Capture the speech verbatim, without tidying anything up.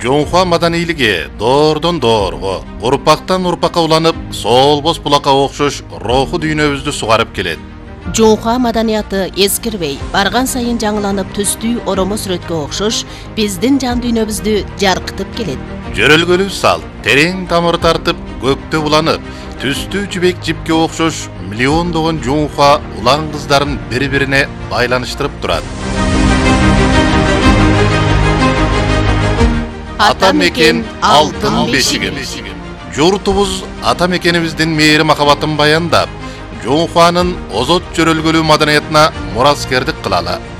Жонхуа маданийлиги доордон доорго, урпактан урпакка уланып, солбос булакка окшош руху дүйнөбүздү сугарып келет. Жонхуа маданияты эскирбей, барган сайын жаңыланып түстүү оромо сүрөткө окшош, биздин жан дүйнөбүздү жаркытып келет. Жөрөлгөлүү салт, терең тамыр тартып, көктө буланып, түстүү жибек жипке окшош миллиондогон жонхуа улан кыздарын бири-бирине байланыштырып турат. Ата мекен алтын бешигimiz. Журтубуз ата мекенибиздин мээри махабатын баяндап, Жонхуанын озот жөрөлгөлүү маданиятына мураскердик кылалы.